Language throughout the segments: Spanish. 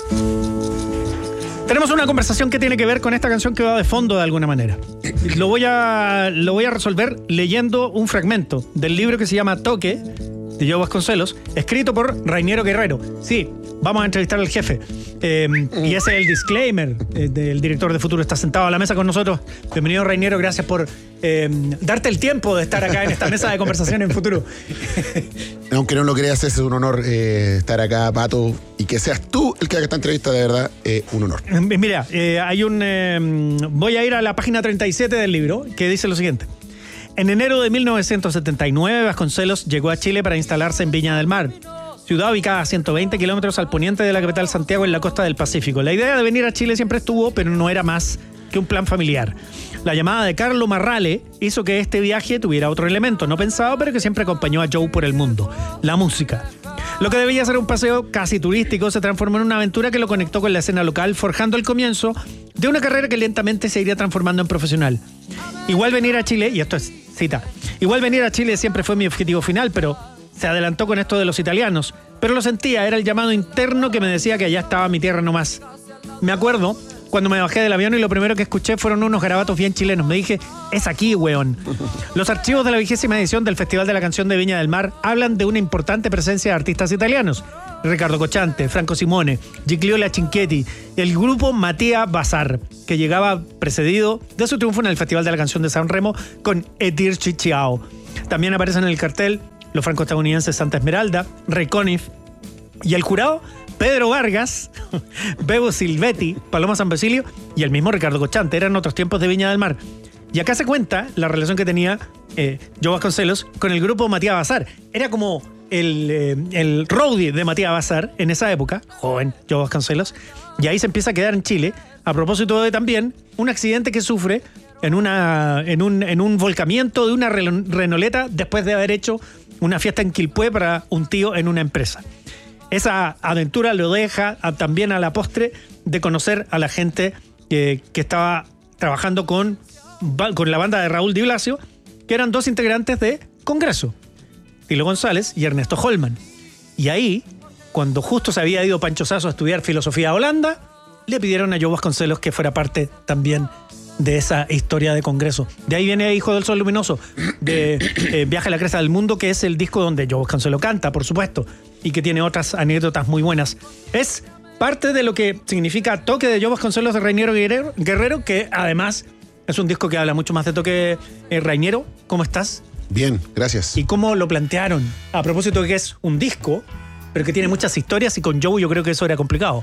Tenemos una conversación que tiene que ver con esta canción que va de fondo de alguna manera. Lo voy a resolver leyendo un fragmento del libro que se llama Toque, de Joe Vasconcelos, escrito por Rainiero Guerrero. Sí, vamos a entrevistar al jefe. Y ese es el disclaimer del director de Futuro. Está sentado a la mesa con nosotros. Bienvenido, Rainiero. Gracias por darte el tiempo de estar acá en esta mesa de conversación en Futuro. Aunque no lo creas, es un honor estar acá, Pato, y que seas tú el que haga esta entrevista, de verdad, un honor. Mira, hay voy a ir a la página 37 del libro, que dice lo siguiente. En enero de 1979, Vasconcelos llegó a Chile para instalarse en Viña del Mar, ciudad ubicada a 120 kilómetros al poniente de la capital Santiago, en la costa del Pacífico. La idea de venir a Chile siempre estuvo, pero no era más que un plan familiar. La llamada de Carlo Marrale hizo que este viaje tuviera otro elemento no pensado, pero que siempre acompañó a Joe por el mundo: la música. Lo que debía ser un paseo casi turístico se transformó en una aventura que lo conectó con la escena local, forjando el comienzo de una carrera que lentamente se iría transformando en profesional. Igual venir a Chile, y esto es cita, igual venir a Chile siempre fue mi objetivo final, pero se adelantó con esto de los italianos. Pero lo sentía, era el llamado interno que me decía que allá estaba mi tierra nomás. Me acuerdo cuando me bajé del avión y lo primero que escuché fueron unos garabatos bien chilenos. Me dije, es aquí, weón. Los archivos de la 20ª edición del Festival de la Canción de Viña del Mar hablan de una importante presencia de artistas italianos: Riccardo Cocciante, Franco Simone, Gigliola Cinquetti, el grupo Mattia Bazar, que llegaba precedido de su triunfo en el Festival de la Canción de Sanremo con E Dirci Ciao. También aparecen en el cartel los franco-estadounidenses Santa Esmeralda, Ray Conniff, y el jurado Pedro Vargas, Bebo Silvetti, Paloma San Basilio y el mismo Riccardo Cocciante. Eran otros tiempos de Viña del Mar. Y acá se cuenta la relación que tenía Joe Vasconcelos con el grupo Mattia Bazar. Era como el roadie de Mattia Bazar en esa época, joven Joe Vasconcelos, y ahí se empieza a quedar en Chile, a propósito de también un accidente que sufre en un volcamiento de una renoleta después de haber hecho una fiesta en Quilpué para un tío en una empresa. Esa aventura lo deja también a la postre de conocer a la gente que estaba trabajando con la banda de Raúl Di Blasio, que eran dos integrantes de Congreso, Tilo González y Ernesto Holman. Y ahí, cuando justo se había ido Pancho Sasso a estudiar filosofía a Holanda, le pidieron a Joe Vasconcelos que fuera parte también de esa historia de Congreso. De ahí viene Hijo del Sol Luminoso, de Viaje a la Cresta del Mundo, que es el disco donde Joe Vasconcelos canta, por supuesto, y que tiene otras anécdotas muy buenas. Es parte de lo que significa Toque, de Joe Vasconcelos, de Rainiero Guerrero, que además es un disco que habla mucho más de Toque. Rainiero, ¿cómo estás? Bien, gracias. ¿Y cómo lo plantearon? A propósito de que es un disco, pero que tiene muchas historias, y con Joe yo creo que eso era complicado.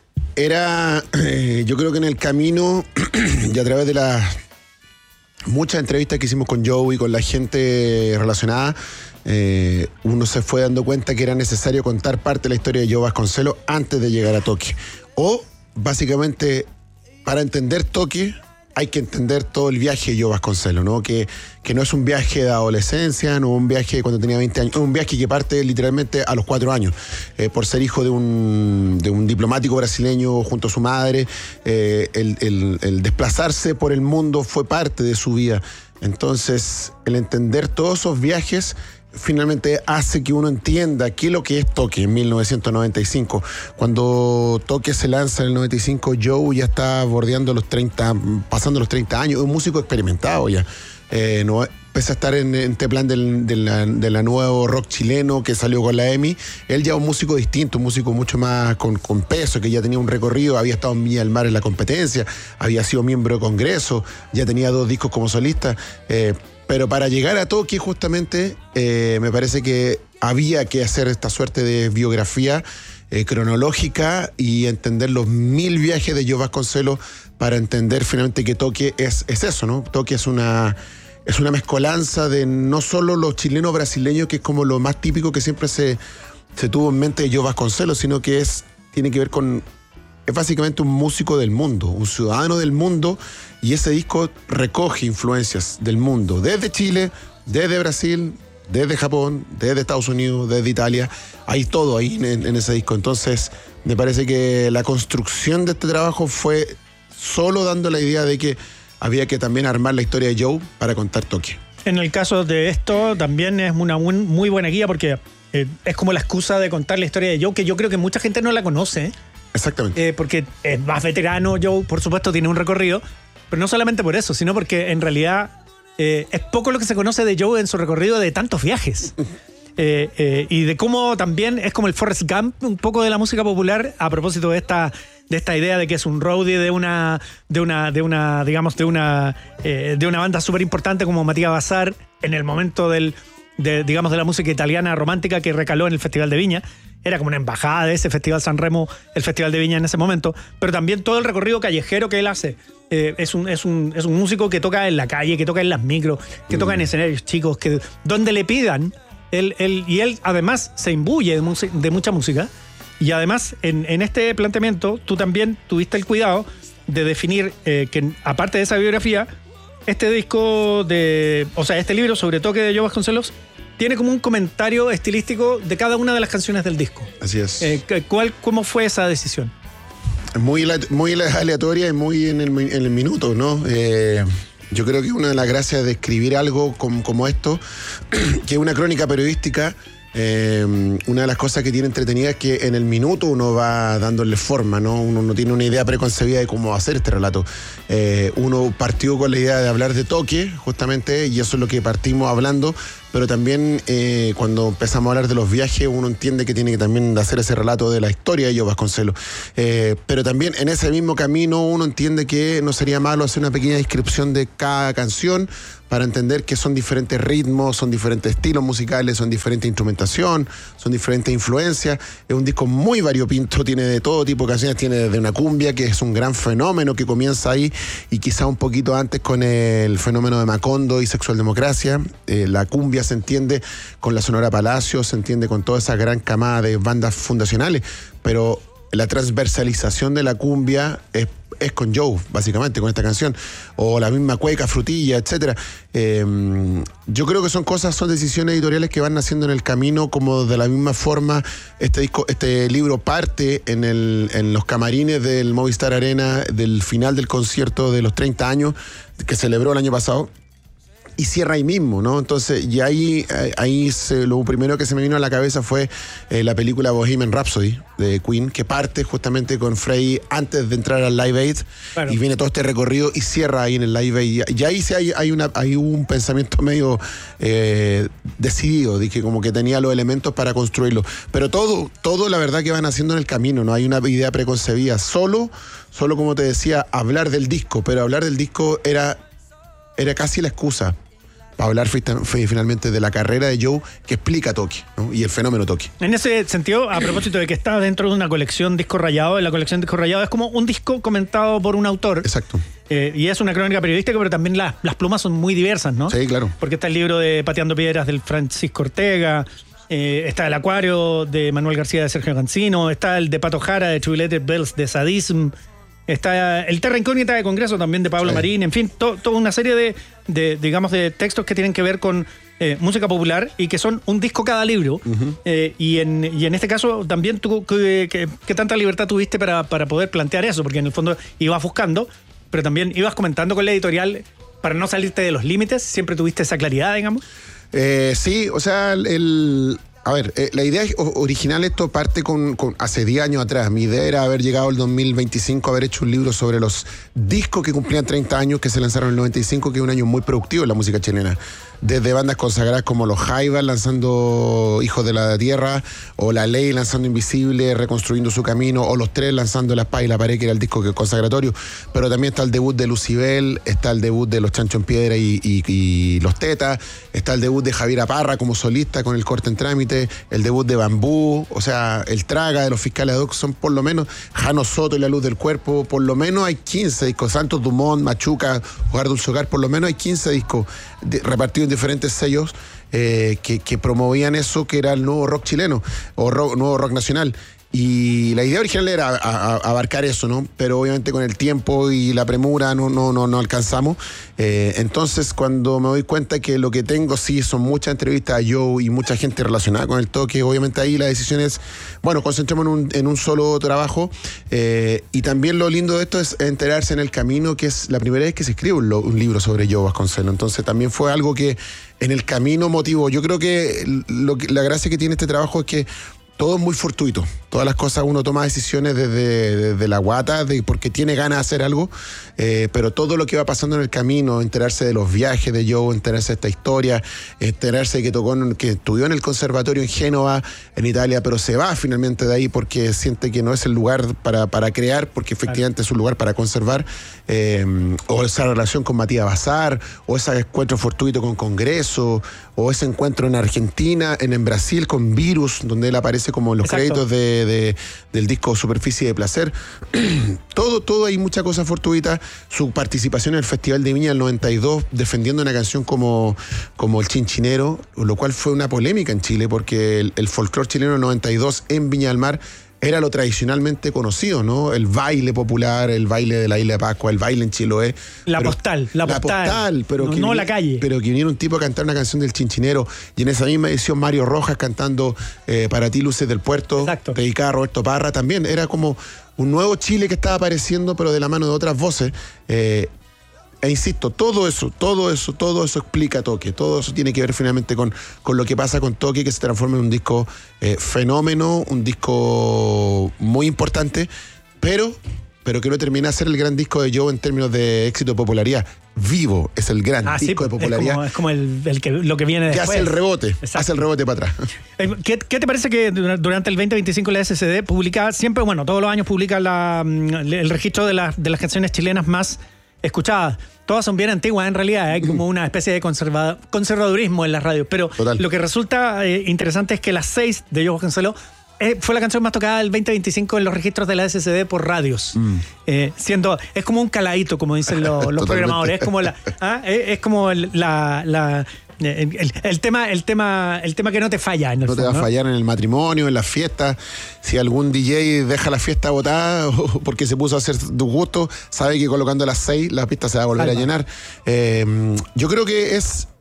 Yo creo que en el camino y a través de las muchas entrevistas que hicimos con Joe y con la gente relacionada, uno se fue dando cuenta que era necesario contar parte de la historia de Joe Vasconcelos antes de llegar a Toque. O, básicamente, para entender Toque, hay que entender todo el viaje de Joe Vasconcelos, ¿no? Que no es un viaje de adolescencia, no es un viaje cuando tenía 20 años, es un viaje que parte literalmente a los 4 años, por ser hijo de un diplomático brasileño junto a su madre. El desplazarse por el mundo fue parte de su vida. Entonces, el entender todos esos viajes finalmente hace que uno entienda qué es lo que es Toque en 1995. Cuando Toque se lanza en el 95, Joe ya está bordeando los 30, pasando los 30 años, un músico experimentado ya. No, pese a estar en este plan de la nuevo rock chileno que salió con la EMI, él ya es un músico distinto, un músico mucho más con peso, que ya tenía un recorrido, había estado en Viña del Mar en la competencia, había sido miembro de Congreso, ya tenía 2 discos como solista. Pero para llegar a Toque, justamente, me parece que había que hacer esta suerte de biografía cronológica y entender los 1000 viajes de Joe Vasconcelos para entender finalmente que Toque es eso, ¿no? Toque es una mezcolanza de no solo los chilenos brasileños, que es como lo más típico que siempre se tuvo en mente de Joe Vasconcelos, sino que tiene que ver con... Es básicamente un músico del mundo, un ciudadano del mundo, y ese disco recoge influencias del mundo, desde Chile, desde Brasil, desde Japón, desde Estados Unidos, desde Italia. Hay todo ahí en ese disco. Entonces, me parece que la construcción de este trabajo fue solo dando la idea de que había que también armar la historia de Joe para contar Toque. En el caso de esto, también es una muy buena guía, porque es como la excusa de contar la historia de Joe, que yo creo que mucha gente no la conoce, Exactamente. Porque es más veterano. Joe, por supuesto, tiene un recorrido, pero no solamente por eso, sino porque en realidad es poco lo que se conoce de Joe en su recorrido de tantos viajes. Y de cómo también es como el Forrest Gump un poco de la música popular, a propósito de esta idea de que es un roadie de una banda súper importante como Matías Bazar en el momento de la música italiana romántica que recaló en el Festival de Viña. Era como una embajada de ese Festival San Remo, el Festival de Viña en ese momento, pero también todo el recorrido callejero que él hace. Es un músico que toca en la calle, que toca en las micros, que toca en escenarios chicos, que donde le pidan. Él además se imbuye de mucha música, y además en este planteamiento tú también tuviste el cuidado de definir que aparte de esa biografía, este libro sobre Toque de Joe Vasconcelos tiene como un comentario estilístico de cada una de las canciones del disco. Así es. ¿Cómo fue esa decisión? Muy aleatoria y muy en el minuto, ¿no? Yo creo que una de las gracias de escribir algo como esto, que es una crónica periodística, una de las cosas que tiene entretenida es que en el minuto uno va dándole forma, ¿no? Uno no tiene una idea preconcebida de cómo hacer este relato. Uno partió con la idea de hablar de Toque, justamente, y eso es lo que partimos hablando, pero también cuando empezamos a hablar de los viajes, uno entiende que tiene que también hacer ese relato de la historia de Joe Vasconcelos. Pero también en ese mismo camino uno entiende que no sería malo hacer una pequeña descripción de cada canción para entender que son diferentes ritmos, son diferentes estilos musicales, son diferentes instrumentación, son diferentes influencias. Es un disco muy variopinto, tiene de todo tipo de canciones, tiene desde una cumbia, que es un gran fenómeno que comienza ahí, y quizá un poquito antes con el fenómeno de Macondo y Sexual Democracia. La cumbia se entiende con la Sonora Palacio, se entiende con toda esa gran camada de bandas fundacionales, pero la transversalización de la cumbia es con Joe, básicamente, con esta canción, o la misma Cueca, Frutilla, etcétera. Yo creo que son decisiones editoriales que van naciendo en el camino, como de la misma forma este libro parte en los camarines del Movistar Arena del final del concierto de los 30 años que celebró el año pasado, y cierra ahí mismo, ¿no? Entonces, y lo primero que se me vino a la cabeza fue la película Bohemian Rhapsody de Queen, que parte justamente con Freddie antes de entrar al Live Aid, claro. Y viene todo este recorrido y cierra ahí en el Live Aid. Y ahí sí hay un pensamiento medio decidido, de que como que tenía los elementos para construirlo. Pero todo la verdad que van haciendo en el camino, no hay una idea preconcebida. Solo como te decía, hablar del disco, pero hablar del disco era casi la excusa para hablar finalmente de la carrera de Joe, que explica Toque, ¿no? Y el fenómeno Toque. En ese sentido, a propósito de que está dentro de una colección Disco Rayado, la colección Disco Rayado es como un disco comentado por un autor. Exacto. Y es una crónica periodística, pero también las plumas son muy diversas, ¿no? Sí, claro. Porque está el libro de Pateando Piedras del Francisco Ortega, está El Acuario de Manuel García de Sergio Cancino, está el de Pato Jara de Tribulated Bells de Sadism, está el Terra Incógnita de Congreso también de Pablo Marín, en fin, toda una serie de textos que tienen que ver con música popular y que son un disco cada libro. Uh-huh. Y en este caso también tú, ¿qué tanta libertad tuviste para poder plantear eso? Porque en el fondo ibas buscando, pero también ibas comentando con la editorial para no salirte de los límites. ¿Siempre tuviste esa claridad, digamos? Sí, o sea, la idea original, esto parte con hace 10 años atrás. Mi idea era haber llegado al 2025, haber hecho un libro sobre los discos que cumplían 30 años, que se lanzaron en el 95, que es un año muy productivo en la música chilena. Desde bandas consagradas como los Jaivas lanzando Hijos de la Tierra, o La Ley lanzando Invisible, Reconstruyendo su Camino, o Los Tres lanzando La Espada y la Pared, que era el disco consagratorio. Pero también está el debut de Lucibel, está el debut de Los Chancho en Piedra y Los Tetas, está el debut de Javiera Parra como solista con El Corte en Trámite, el debut de Bambú, o sea, El Traga de los Fiscales Ad Hoc, son por lo menos Jano Soto y La Luz del Cuerpo, por lo menos hay 15 discos, Santos Dumont, Machuca, Hogar Dulce Hogar, por lo menos hay 15 discos repartidos en diferentes sellos que promovían eso, que era el nuevo rock chileno o nuevo rock nacional. Y la idea original era abarcar eso, ¿no? Pero obviamente con el tiempo y la premura no alcanzamos. Entonces, cuando me doy cuenta que lo que tengo sí son muchas entrevistas a Joe y mucha gente relacionada con el Toque, obviamente ahí la decisión es, bueno, concentrémonos en un solo trabajo. Y también lo lindo de esto es enterarse en el camino, que es la primera vez que se escribe un libro sobre Joe Vasconcelos. Entonces también fue algo que en el camino motivó. Yo creo que la gracia que tiene este trabajo es que todo es muy fortuito. Todas las cosas uno toma decisiones desde la guata, porque tiene ganas de hacer algo, pero todo lo que va pasando en el camino, enterarse de los viajes de Joe, enterarse de esta historia, enterarse de que estudió en el conservatorio en Génova, en Italia, pero se va finalmente de ahí porque siente que no es el lugar para crear, porque efectivamente es un lugar para conservar, o esa relación con Matías Bazar, o ese encuentro fortuito con Congreso, o ese encuentro en Argentina, en Brasil con Virus, donde él aparece como en los créditos del disco Superficie de Placer. Todo hay mucha cosa fortuita. Su participación en el Festival de Viña del 92, defendiendo una canción como El Chinchinero, lo cual fue una polémica en Chile, porque el folclore chileno del 92 en Viña del Mar era lo tradicionalmente conocido, ¿no? El baile popular, el baile de la Isla de Pascua, el baile en Chiloé. La postal. Pero no la calle. Pero que viniera un tipo a cantar una canción del Chinchinero, y en esa misma edición Mario Rojas cantando Para ti, Luces del Puerto, dedicada a Roberto Parra, también era como un nuevo Chile que estaba apareciendo, pero de la mano de otras voces. E insisto, todo eso explica Toque. Todo eso tiene que ver finalmente con lo que pasa con Toque, que se transforma en un disco fenómeno, un disco muy importante, pero que no termina de ser el gran disco de Joe en términos de éxito y popularidad. Vivo es el gran disco de popularidad. Es como lo que viene después. Que hace el rebote. Exacto. Hace el rebote para atrás. ¿Qué te parece que durante el 2025 la SCD publica siempre, todos los años publica el registro de las canciones chilenas más escuchadas? Todas son bien antiguas en realidad, hay como una especie de conservadurismo en las radios, pero lo que resulta interesante es que las 6 de Joe Vasconcelos fue la canción más tocada del 2025 en los registros de la SCD por radios. Es como un caladito, como dicen los programadores. Es como el tema que no te falla en el fondo, te va a fallar en el matrimonio, en las fiestas. Si algún DJ deja la fiesta botada porque se puso a hacer tu gusto, sabe que colocando las 6 la pista se va a volver a llenar. Yo creo que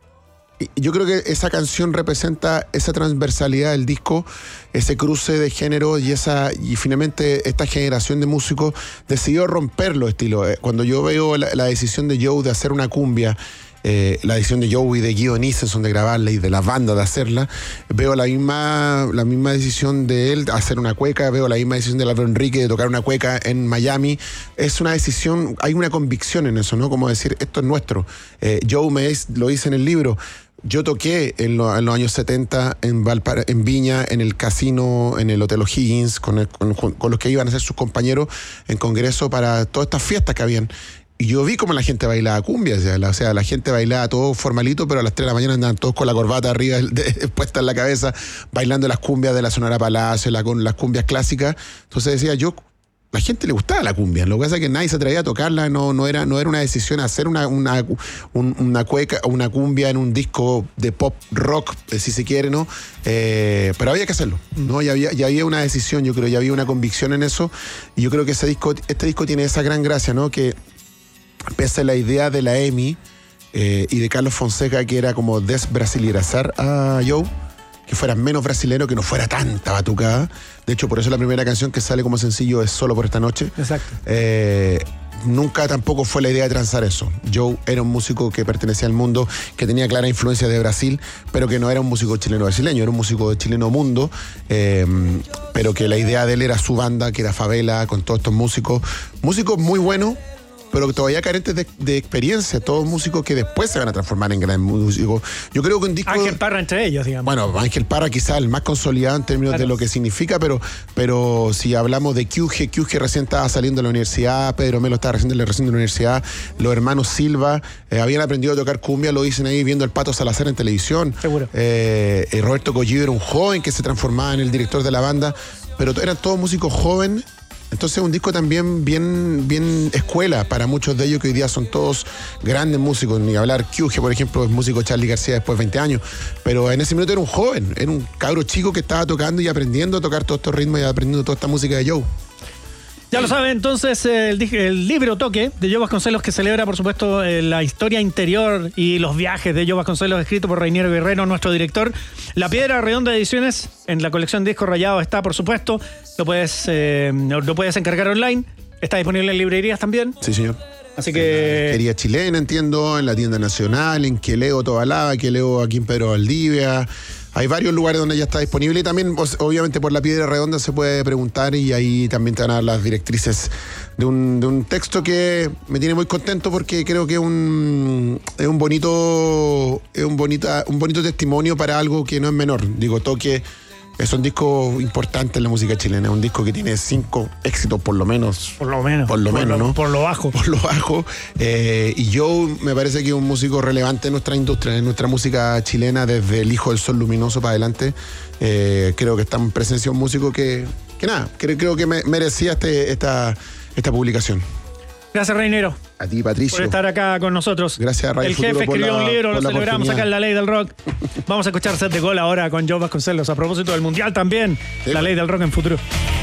esa canción representa esa transversalidad del disco, ese cruce de género y finalmente esta generación de músicos decidió romper los estilos. Cuando yo veo la decisión de Joe de hacer una cumbia, la decisión de Joe y de Guido Nielsen de grabarla y de la banda de hacerla, veo la misma decisión de él de hacer una cueca, veo la misma decisión de Álvaro Enrique de tocar una cueca en Miami. Es una decisión, hay una convicción en eso, ¿no? Como decir, esto es nuestro. Joe lo dice en el libro. Yo toqué en los años 70 en Viña, en el casino, en el Hotel O'Higgins, con los que iban a ser sus compañeros en Congreso para todas estas fiestas que habían. Y yo vi cómo la gente bailaba cumbia, o sea, la gente bailaba todo formalito, pero a las 3 de la mañana andaban todos con la corbata arriba puesta en la cabeza, bailando las cumbias de la Sonora Palacio, con las cumbias clásicas. Entonces decía yo, la gente le gustaba la cumbia, lo que pasa es que nadie se atrevía a tocarla, no era una decisión hacer una cueca o una cumbia en un disco de pop rock, si se quiere, ¿no? Pero había que hacerlo, ¿no? Ya había una decisión, yo creo, ya había una convicción en eso, y yo creo que este disco tiene esa gran gracia, ¿no? Que pese a la idea de la EMI y de Carlos Fonseca, que era como desbrasilerizar a Joe, que fuera menos brasilero, que no fuera tanta batucada. De hecho, por eso la primera canción que sale como sencillo es Solo por esta noche. Exacto. Nunca tampoco fue la idea de transar eso. Joe era un músico que pertenecía al mundo, que tenía clara influencia de Brasil, pero que no era un músico chileno-brasileño, era un músico de chileno mundo, pero que la idea de él era su banda, que era Favela, con todos estos músicos muy buenos, pero todavía carentes de experiencia, todos músicos que después se van a transformar en grandes músicos. Yo creo que un disco... Ángel Parra entre ellos, digamos. Bueno, Ángel Parra quizás el más consolidado en términos de lo que significa, pero si hablamos de Kyuge recién estaba saliendo de la universidad, Pedro Melo estaba recién de la universidad, los hermanos Silva habían aprendido a tocar cumbia, lo dicen ahí viendo el Pato Salazar en televisión. Seguro. Roberto Collido era un joven que se transformaba en el director de la banda, pero eran todos músicos jóvenes. Entonces un disco también bien escuela para muchos de ellos, que hoy día son todos grandes músicos. Ni hablar, Kyuge, por ejemplo, es músico Charly García después de 20 años. Pero en ese minuto era un joven, era un cabro chico que estaba tocando y aprendiendo a tocar todos estos ritmos y aprendiendo toda esta música de Joe. Ya lo saben, entonces, el libro Toque de Joe Vasconcelos, que celebra, por supuesto, la historia interior y los viajes de Joe Vasconcelos, escrito por Reiniero Guerrero, nuestro director. La Piedra Redonda de Ediciones, en la colección Discos Rayados está, por supuesto. Lo puedes encargar online. Está disponible en librerías también. Sí, señor. Así que... En la librería chilena, entiendo, en la tienda nacional, en Queleo Tobalaba, Queleo aquí en Pedro Valdivia. hay varios lugares donde ya está disponible y también, pues, obviamente, por La Piedra Redonda se puede preguntar y ahí también te van a dar las directrices de un texto que me tiene muy contento porque creo que es un bonito testimonio para algo que no es menor. Digo, Toque es un disco importante en la música chilena, es un disco que tiene 5 éxitos por lo menos. Por lo menos, ¿no? Por lo bajo. Por lo bajo. Y Joe me parece que es un músico relevante en nuestra industria, en nuestra música chilena, desde El Hijo del Sol Luminoso para adelante. Creo que está en presencia un músico que creo que merecía esta publicación. Gracias, Reinero. A ti, Patricio. Por estar acá con nosotros. Gracias a Radio El Futuro jefe escribió un libro, lo por la celebramos acá en La Ley del Rock. Vamos a escuchar Set de Gol ahora con Joe Vasconcelos. A propósito del Mundial también. Sí. La Ley del Rock en Futuro.